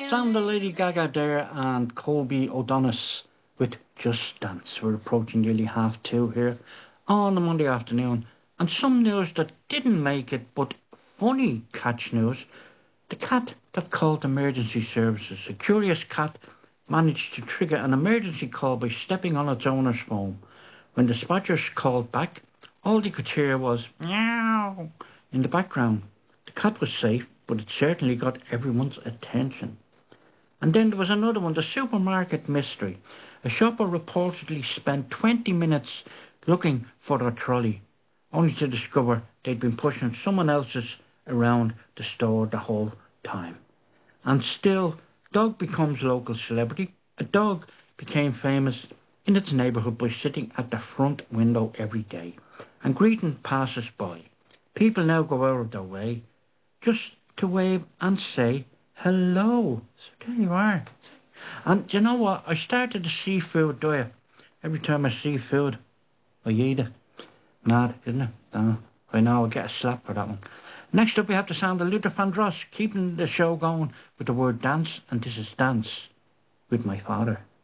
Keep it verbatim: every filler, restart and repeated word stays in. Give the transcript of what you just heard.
Sam the Lady Gaga there and Colby O'Donis with Just Dance. We're approaching nearly half two here on a Monday afternoon. And some news that didn't make it, but funny catch news. The cat that called emergency services, a curious cat, managed to trigger an emergency call by stepping on its owner's phone. When dispatchers called back, all they could hear was meow in the background. The cat was safe, but it certainly got everyone's attention. And then there was another one, the supermarket mystery. A shopper reportedly spent twenty minutes looking for their trolley, only to discover they'd been pushing someone else's around the store the whole time. And still, dog becomes local celebrity. A dog became famous in its neighbourhood by sitting at the front window every day and greeting passers-by. People now go out of their way just to wave and say hello. So there you are. And do you know what? I started the seafood diet. Every time I see food, I eat it. Mad, isn't it? No, I know I'll get a slap for that one. Next up we have the sound of Luther Vandross, keeping the show going with the word dance, and this is Dance with My Father.